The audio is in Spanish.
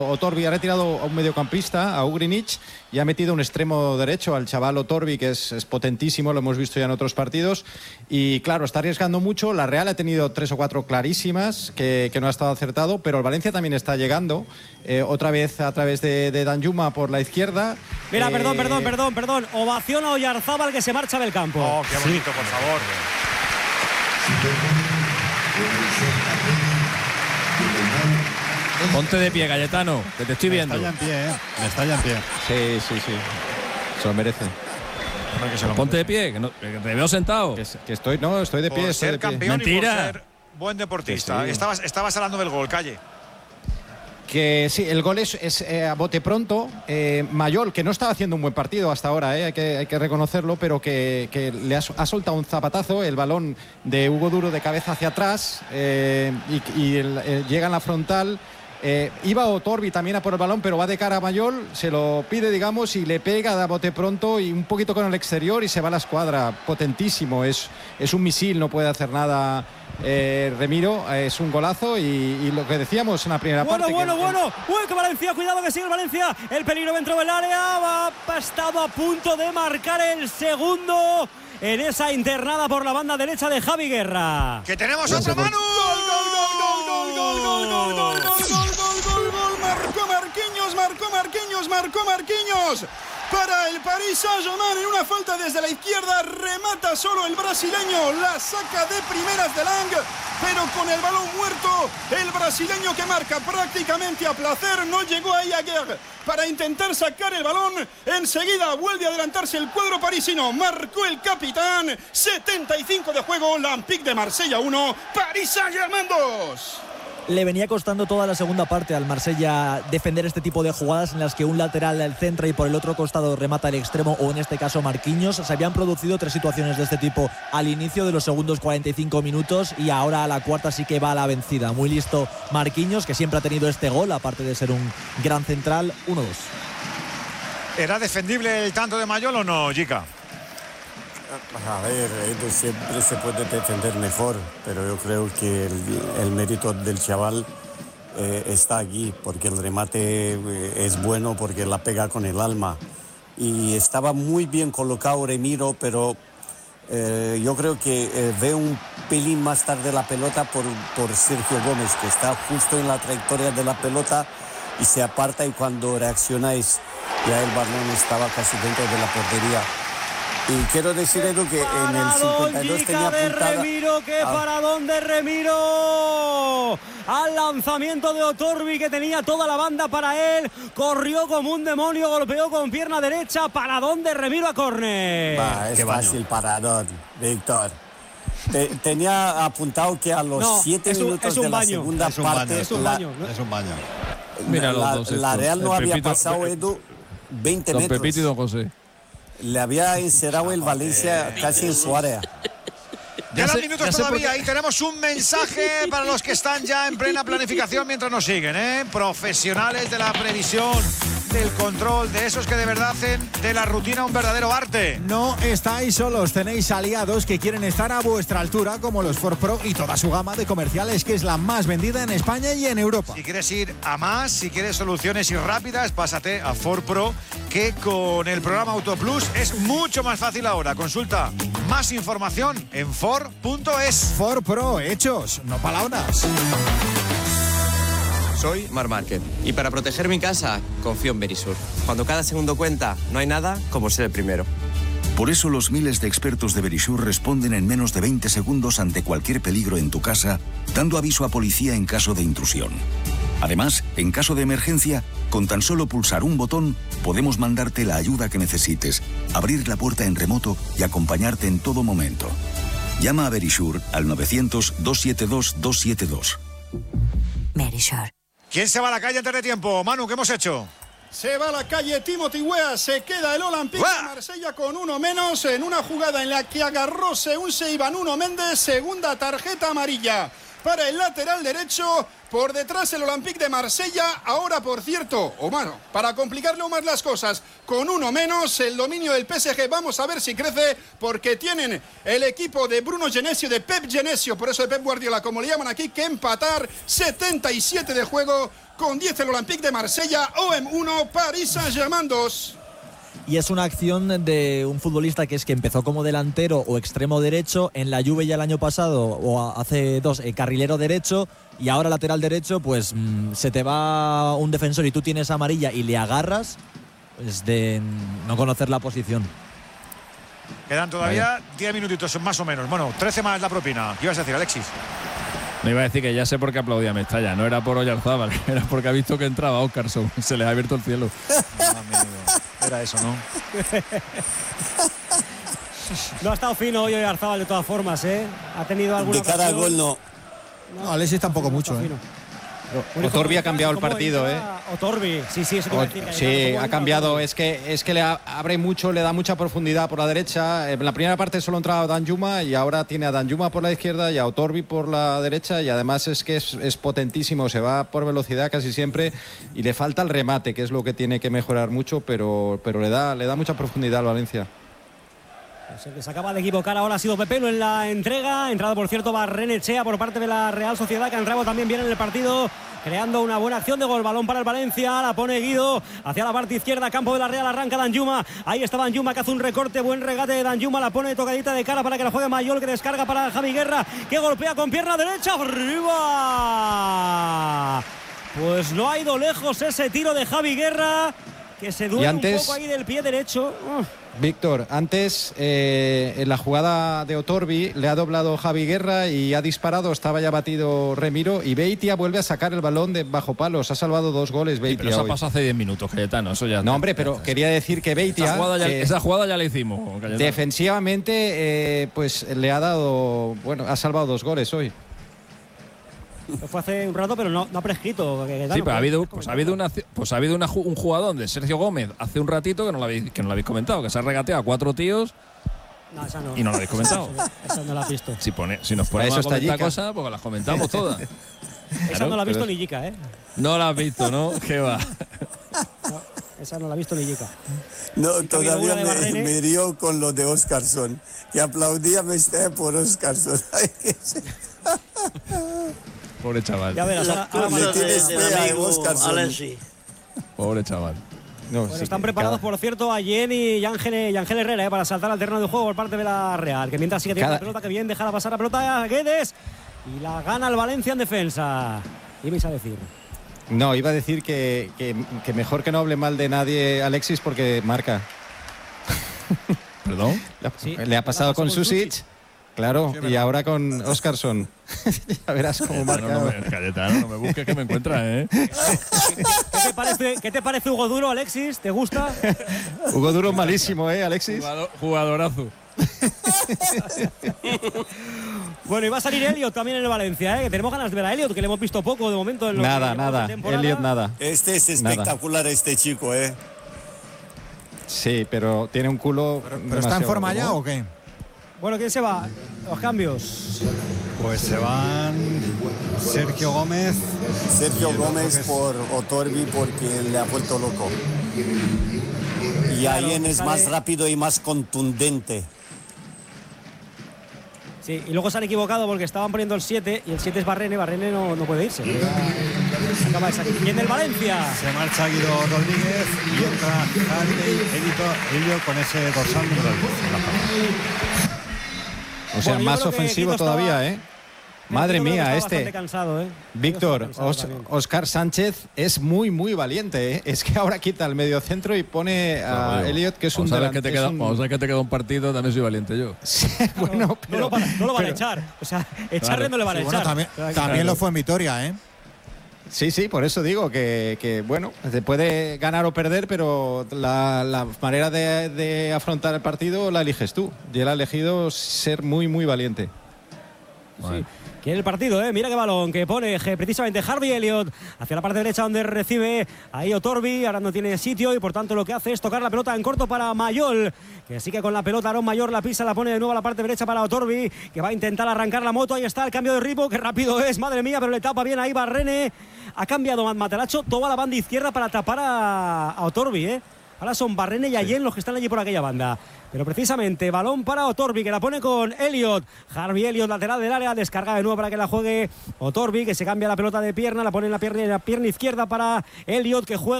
Otorbi ha retirado a un mediocampista, a Ugrinic, y ha metido un extremo derecho al chaval Otorbi, que es potentísimo, lo hemos visto ya en otros partidos. Y claro, está arriesgando mucho. La Real ha tenido 3 o 4 clarísimas que no ha estado acertado, pero el Valencia también está llegando, otra vez a través de Danjuma por la izquierda. Mira, perdón. Ovación a Oyarzábal, que se marcha del campo. Oh, qué bonito, por favor. Ponte de pie, Cayetano, que te estoy viendo. Me está ya en pie. Sí. Se lo merece. Ponte de pie, que te veo sentado. Que estoy de pie. Por ser campeón. Mentira. Y por ser buen deportista. Sí. Estabas hablando del gol, Calle. Que sí, el gol es a bote pronto. Mayol, que no estaba haciendo un buen partido hasta ahora, hay que reconocerlo, pero que le ha soltado un zapatazo, el balón de Hugo Duro de cabeza hacia atrás, llega en la frontal. Iba Otorbi también a por el balón, pero va de cara a Mayol, se lo pide, digamos, y le pega de bote pronto y un poquito con el exterior y se va a la escuadra. Potentísimo, es un misil, no puede hacer nada. Remiro, es un golazo y lo que decíamos en la primera parte. Bueno. Uy, que Valencia, cuidado que sigue el Valencia. El peligro dentro del área. Ha estado a punto de marcar el segundo en esa internada por la banda derecha de Javi Guerra. ¡Que tenemos otro, Manu! Marcó Marquinhos para el Paris Saint-Germain en una falta desde la izquierda. Remata solo el brasileño, la saca de primeras de Lang, pero con el balón muerto, el brasileño que marca prácticamente a placer. No llegó ahí Aguirre para intentar sacar el balón. Enseguida vuelve a adelantarse el cuadro parisino. Marcó el capitán. 75 de juego. Olympique de Marsella 1, Paris Saint-Germain 2. Le venía costando toda la segunda parte al Marsella defender este tipo de jugadas en las que un lateral centra y por el otro costado remata el extremo, o en este caso Marquinhos. Se habían producido 3 situaciones de este tipo al inicio de los segundos 45 minutos y ahora a la cuarta sí que va a la vencida. Muy listo Marquinhos, que siempre ha tenido este gol, aparte de ser un gran central. 1-2. ¿Era defendible el tanto de Mayol o no, Jica? A ver, siempre se puede defender mejor, pero yo creo que el mérito del chaval está aquí, porque el remate es bueno, porque la pega con el alma. Y estaba muy bien colocado Remiro, pero yo creo que ve un pelín más tarde la pelota por Sergio Gómez, que está justo en la trayectoria de la pelota y se aparta, y cuando reaccionáis ya el balón estaba casi dentro de la portería. Y quiero decir, Edu, que en el 52 tenía apuntada... Remiro, ¡qué paradón de Remiro! Al lanzamiento de Otorbi, que tenía toda la banda para él. Corrió como un demonio, golpeó con pierna derecha. Paradón de Remiro a córner. Es fácil paradón, Víctor. Tenía apuntado que a los 7 minutos de la segunda parte... Es un baño. Mira los dos. La Real no había pasado, Edu, 20 metros. Don Pepito y don José. Le había encerrado el Valencia casi en su área. Quedan minutos todavía y tenemos un mensaje para los que están ya en plena planificación mientras nos siguen, ¿eh? Profesionales de la previsión, del control, de esos que de verdad hacen de la rutina un verdadero arte. No estáis solos, tenéis aliados que quieren estar a vuestra altura, como los Ford Pro y toda su gama de comerciales, que es la más vendida en España y en Europa. Si quieres ir a más, si quieres soluciones y rápidas, pásate a Ford Pro, que con el programa Auto Plus es mucho más fácil ahora. Consulta más información en Ford.es. Ford Pro, hechos, no palabras. Soy Marc Márquez y para proteger mi casa confío en Verisur. Cuando cada segundo cuenta, no hay nada como ser el primero. Por eso los miles de expertos de Verisur responden en menos de 20 segundos ante cualquier peligro en tu casa, dando aviso a policía en caso de intrusión. Además, en caso de emergencia, con tan solo pulsar un botón, podemos mandarte la ayuda que necesites, abrir la puerta en remoto y acompañarte en todo momento. Llama a Verisur al 900-272-272. Verisur. ¿Quién se va a la calle antes de tiempo? Manu, ¿qué hemos hecho? Se va a la calle Timothy Weah, se queda el Olympique de Marsella con uno menos en una jugada en la que agarróse un Iván Nuno Méndez, segunda tarjeta amarilla para el lateral derecho. Por detrás el Olympique de Marsella. Ahora, por cierto, Omar, para complicarle aún más las cosas, con uno menos, el dominio del PSG. Vamos a ver si crece, porque tienen el equipo de Bruno Genesio, de Pep Genesio, por eso de Pep Guardiola, como le llaman aquí, que empatar. 77 de juego, con 10 el Olympique de Marsella. OM 1, Paris Saint-Germain 2. Y es una acción de un futbolista que empezó como delantero o extremo derecho, en la Juve ya el año pasado o hace 2 carrilero derecho, y ahora lateral derecho. Pues se te va un defensor y tú tienes amarilla y le agarras, es de no conocer la posición. Quedan todavía 10 minutitos más o menos. Bueno, 13 más la propina. ¿Qué ibas a decir, Alexis? Me iba a decir que ya sé por qué aplaudía Mestalla. No era por Oyarzábal, era porque ha visto que entraba Óscarson. Se le ha abierto el cielo. Era eso, ¿no? No ha estado fino hoy Oyarzábal de todas formas, ¿eh? Ha tenido alguna de cara al gol no. No, Alexis tampoco mucho, ¿eh? Otorbi ha cambiado el partido, ¿eh? Otorbi, sí, eso te iba a decir. Sí, ha cambiado. Es que le abre mucho, le da mucha profundidad por la derecha. En la primera parte solo entraba Danjuma y ahora tiene a Danjuma por la izquierda y a Otorbi por la derecha, y además es que es potentísimo, se va por velocidad casi siempre y le falta el remate, que es lo que tiene que mejorar mucho, pero le da mucha profundidad al Valencia. El que se acaba de equivocar ahora ha sido Pepelo en la entrega. Entrada, por cierto, Barrenechea por parte de la Real Sociedad, que Anrabo también viene en el partido, creando una buena acción de gol. Balón para el Valencia, la pone Guido hacia la parte izquierda, campo de la Real, arranca Danjuma. Ahí está Danjuma, que hace un recorte, buen regate de Danjuma, la pone tocadita de cara para que la juegue Mayol, que descarga para Javi Guerra, que golpea con pierna derecha, arriba. Pues no ha ido lejos ese tiro de Javi Guerra, que se duele un poco ahí del pie derecho. Víctor, antes en la jugada de Otorbi le ha doblado Javi Guerra y ha disparado, estaba ya batido Remiro, y Beitia vuelve a sacar el balón de bajo palos. Ha salvado 2 goles Beitia. Sí, pero eso pasó hace 10 minutos, Cayetano. Eso ya. No, hombre, pero quería decir que Beitia. Esa jugada ya la hicimos, Cayetano. Defensivamente, pues le ha dado. Bueno, ha salvado 2 goles hoy. Fue hace un rato, pero no ha prescrito. Sí, pero ha habido un jugador de Sergio Gómez hace un ratito que no lo habéis comentado, que se ha regateado a 4 tíos. No, esa no. Y no lo habéis comentado. Esa no la has visto. Si nos ponemos a comentar cosas, porque las comentamos todas. Esa no la ha visto ni Yica, ¿eh? No la has visto, ¿no? ¿Qué va? No, esa no la ha visto ni Yica. No, todavía me dio con lo de Óscarson, que aplaudía por Óscarson. Pobre chaval. Ya verás, ahora le tienes fe a Óscarson. Pobre chaval. No, pues están preparados, por cierto, a Jenny y Ángel Herrera para saltar al terreno de juego por parte de la Real, que mientras sigue teniendo la pelota, que bien dejará pasar la pelota a Guedes y la gana el Valencia en defensa. ¿Qué ibais a decir? No, iba a decir que mejor que no hable mal de nadie Alexis, porque marca. ¿Perdón? Sí, le ha pasado con Susic. Claro, y ahora con Óscarson. Ya verás cómo marca. Cayetano, no me busques, que me encuentras, ¿eh? ¿Qué te parece Hugo Duro, Alexis? ¿Te gusta? Hugo Duro malísimo, Alexis? Jugadorazo. Bueno, y va a salir Elliot también en el Valencia, que tenemos ganas de ver a Elliot, que le hemos visto poco de momento. En nada. Elliot nada. Este es espectacular, este chico, Sí, pero tiene un culo. ¿Pero está en forma ya o qué? Bueno, ¿quién se va? Los cambios. Pues se van Sergio Gómez. Sergio Gómez por Otorbi, porque le ha vuelto loco. Y Ayen es más rápido y más contundente. Sí, y luego se han equivocado porque estaban poniendo el 7 y el 7 es Barrene. Barrene no puede irse. Acaba de salir. Y en el Valencia se marcha Guido Rodríguez y entra Elliot con ese dorsal número 10. O sea, más ofensivo todavía, Madre mía, cansado, Víctor, Óscar Sánchez es muy valiente, Es que ahora quita el mediocentro y pone a Elliot, que es un delantero. Vamos a ver que te queda un partido, también soy valiente yo. Sí, bueno, pero no lo van a echar. O sea, echarle no le van a echar. También lo fue en Vitoria, Sí, por eso digo que bueno, se puede ganar o perder, pero la manera de afrontar el partido la eliges tú. Y él ha elegido ser muy valiente. Sí. Quiere el partido, mira qué balón que pone precisamente Harvey Elliott hacia la parte derecha donde recibe ahí Otorbi. Ahora no tiene sitio y por tanto lo que hace es tocar la pelota en corto para Mayol, que sigue con la pelota. Aaron Mayor la pisa, la pone de nuevo a la parte derecha para Otorbi, que va a intentar arrancar la moto. Ahí está el cambio de ritmo, que rápido es, madre mía, pero le tapa bien ahí Barrene. Ha cambiado Mataracho toda la banda izquierda para tapar a Otorbi, Ahora son Barrene y Allen los que están allí por aquella banda. Pero precisamente, balón para Otorbi, que la pone con Elliott. Harvey Elliott, lateral del área, descarga de nuevo para que la juegue Otorbi, que se cambia la pelota de pierna, la pone en la pierna izquierda para Elliott, que juega